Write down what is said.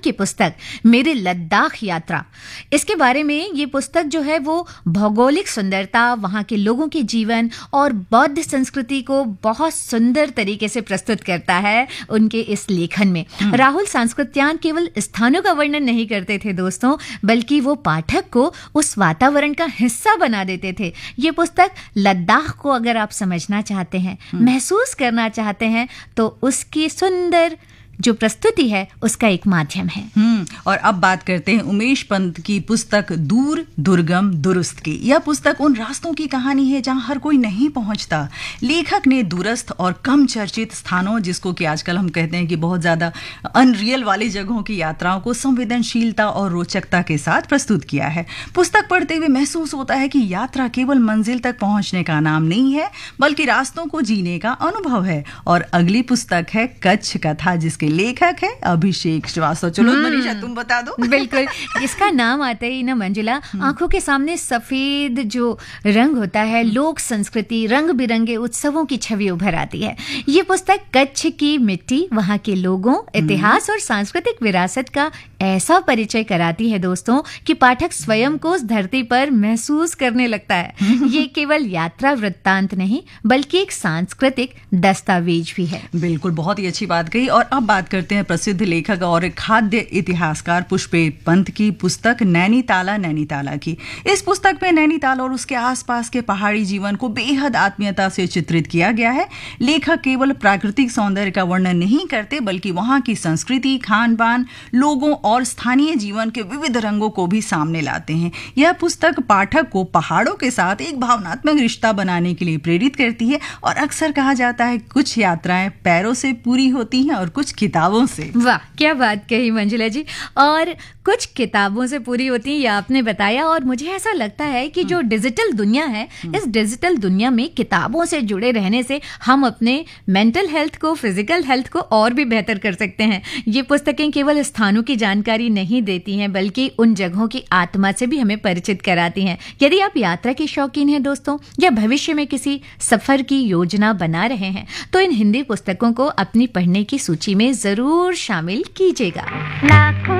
की पुस्तक मेरी लद्दाख यात्रा। इसके बारे में ये पुस्तक जो है वो भौगोलिक सुंदरता, वहाँ के लोगों के जीवन और बौद्ध संस्कृति को बहुत सुंदर तरीके से प्रस्तुत करता है उनके इस लेखन में। राहुल सांस्कृत्यायन केवल स्थानों का वर्णन नहीं करते थे दोस्तों, बल्कि वो पाठक को उस वातावरण का हिस्सा बना देते थे। ये पुस्तक लद्दाख को अगर आप समझना चाहते हैं, महसूस करना चाहते हैं, तो उसकी सुंदर जो प्रस्तुति है उसका एक माध्यम है। और अब बात करते हैं उमेश पंत की पुस्तक दूर दुर्गम दुरुस्त की। यह पुस्तक उन रास्तों की कहानी है जहां हर कोई नहीं पहुंचता। लेखक ने दूरस्थ और कम चर्चित स्थानों, जिसको कि आजकल हम कहते हैं कि बहुत ज्यादा अनरियल वाली जगहों की यात्राओं को संवेदनशीलता और रोचकता के साथ प्रस्तुत किया है। पुस्तक पढ़ते हुए महसूस होता है कि यात्रा केवल मंजिल तक पहुंचने का नाम नहीं है, बल्कि रास्तों को जीने का अनुभव है। और अगली पुस्तक है कच्छ कथा, जिसके लेखक है अभिषेक श्रीवास्तव। चलो मनीषा तुम बता दो। बिल्कुल, इसका नाम आते ही ना मंजुला, आंखों के सामने सफेद जो रंग होता है, लोक संस्कृति, रंग बिरंगे उत्सवों की छवि उभर आती है। ये पुस्तक कच्छ की मिट्टी, वहाँ के लोगों, इतिहास और सांस्कृतिक विरासत का ऐसा परिचय कराती है दोस्तों कि पाठक स्वयं को उस धरती पर महसूस करने लगता है। ये केवल यात्रा वृत्तांत नहीं, बल्कि एक सांस्कृतिक दस्तावेज भी है। बिल्कुल, बहुत ही अच्छी बात कही। और अब बात करते हैं प्रसिद्ध लेखक और खाद्य इतिहासकार पुष्पेंद्र पंत की पुस्तक नैनीताला की। इस पुस्तक में नैनीताल और उसके आसपास के पहाड़ी जीवन को बेहद आत्मीयता से चित्रित किया गया है। लेखक केवल प्राकृतिक सौंदर्य का वर्णन नहीं करते, बल्कि वहां की संस्कृति, खान पान, लोगों और स्थानीय जीवन के विविध रंगों को भी सामने लाते हैं। यह पुस्तक पाठक को पहाड़ों के साथ एक भावनात्मक रिश्ता बनाने के लिए प्रेरित करती है। और अक्सर कहा जाता है कुछ यात्राएं पैरों से पूरी होती हैं और कुछ किताबों से। वाह, क्या बात कही मंजुला जी। और कुछ किताबों से पूरी होती है, ये आपने बताया। और मुझे ऐसा लगता है कि जो डिजिटल दुनिया है, इस डिजिटल दुनिया में किताबों से जुड़े रहने से हम अपने मेंटल हेल्थ को, फिजिकल हेल्थ को और भी बेहतर कर सकते हैं। ये पुस्तकें केवल स्थानों की जानकारी नहीं देती हैं, बल्कि उन जगहों की आत्मा से भी हमें परिचित कराती हैं। यदि आप यात्रा के शौकीन हैं दोस्तों, या भविष्य में किसी सफर की योजना बना रहे हैं, तो इन हिंदी पुस्तकों को अपनी पढ़ने की सूची में जरूर शामिल कीजिएगा।